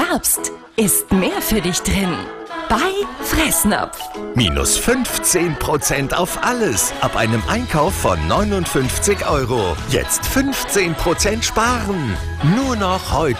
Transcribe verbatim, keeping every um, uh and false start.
Herbst ist mehr für dich drin. Bei Fressnapf. Minus fünfzehn Prozent auf alles. Ab einem Einkauf von neunundfünfzig Euro. Jetzt fünfzehn Prozent sparen. Nur noch heute.